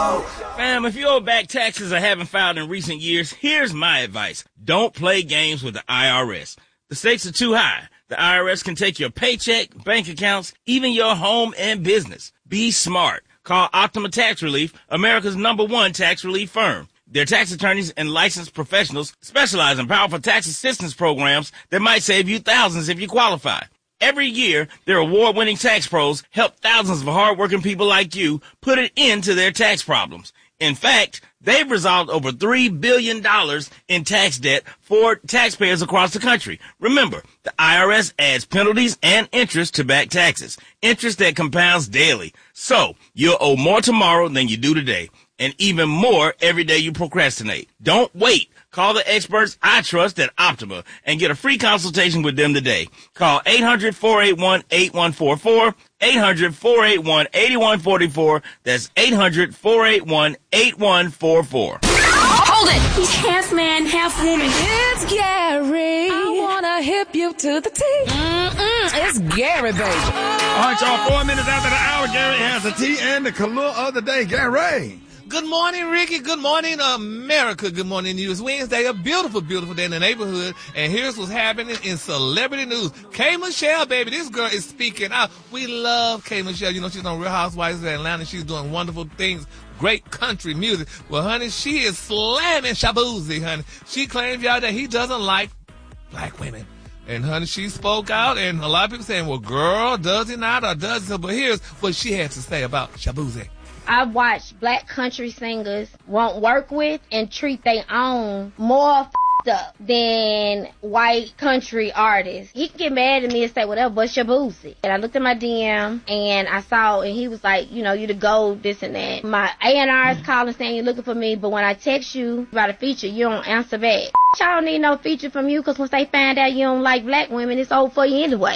Fam, if you owe back taxes or haven't filed in recent years, here's my advice. Don't play games with the IRS. The stakes are too high. The IRS can take your paycheck, bank accounts, even your home and business. Be smart. Call Optima Tax Relief, America's #1 tax relief firm. Their tax attorneys and licensed professionals specialize in powerful tax assistance programs that might save you thousands if you qualify. Every year, their award-winning tax pros help thousands of hardworking people like you put an end to their tax problems. In fact, they've resolved over $3 billion in tax debt for taxpayers across the country. Remember, the IRS adds penalties and interest to back taxes, interest that compounds daily. So, you'll owe more tomorrow than you do today, and even more every day you procrastinate. Don't wait. Call the experts I trust at Optima and get a free consultation with them today. Call 800-481-8144, 800-481-8144. That's 800-481-8144. Hold it! He's half man, half woman. It's Gary. I wanna hip you to the T. It's Gary, baby. All right, y'all, 4 minutes after the hour, Gary has the tea and the color of the day. Gary. Good morning, Ricky. Good morning, America. Good morning, news. Wednesday, a beautiful, beautiful day in the neighborhood. And here's what's happening in celebrity news. K. Michelle, baby, this girl is speaking out. We love K. Michelle. You know, she's on Real Housewives of Atlanta. She's doing wonderful things. Great country music. Well, honey, she is slamming Shabuzi, honey. She claims, y'all, that he doesn't like black women. And, honey, she spoke out, and a lot of people saying, well, girl, does he not or does he? But here's what she had to say about Shabuzi. I watch black country singers won't work with and treat their own more up than white country artists. He can get mad at me and say whatever, but Shabuzi. And I looked at my DM and I saw, and he was like, you know, you the gold, this and that. My A&R is calling saying you're looking for me, but when I text you about a feature, you don't answer back. I don't need no feature from you, because once they find out you don't like black women, it's over for you anyway.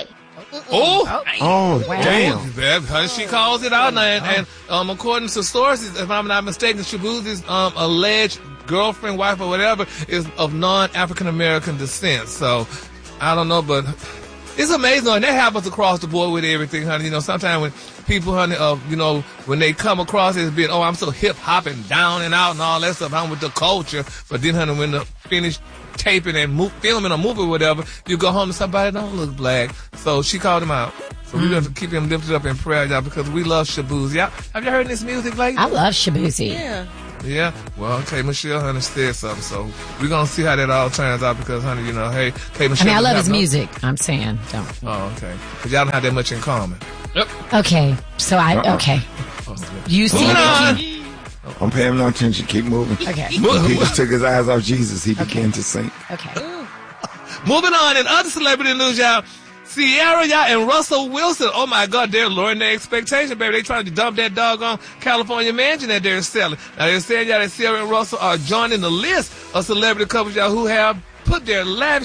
Oh, damn. She calls it out now. And according to sources, if I'm not mistaken, Shabuzi's alleged girlfriend, wife, or whatever is of non-African American descent. So, I don't know, but it's amazing. And that happens across the board with everything, honey. You know, sometimes when people, honey, you know, when they come across it as being, oh, I'm so hip-hop and down and out and all that stuff, I'm with the culture. But then, honey, when the finished taping and filming a movie or whatever, you go home and somebody don't look black. So she called him out. So we have to keep him lifted up in prayer, y'all, because we love Shabuzi. Y'all, have you heard this music lately? I love Shabuzi. Yeah. Well, K. Michelle, honey, said something. So we're going to see how that all turns out because, honey, you know, hey, K. Michelle. I mean, I love his music. I'm saying, don't. Oh, okay. Because y'all don't have that much in common. Yep. Okay. So okay. You see it. I'm paying no attention. Keep moving. Okay. He just took his eyes off Jesus. He began to sink. Okay. Moving on, in other celebrity news, y'all, Sierra, y'all, and Russell Wilson, oh my God, they're lowering their expectation, baby. They trying to dump that doggone California mansion that they're selling. Now, they're saying, y'all, that Sierra and Russell are joining the list of celebrity couples, y'all, who have put their lavish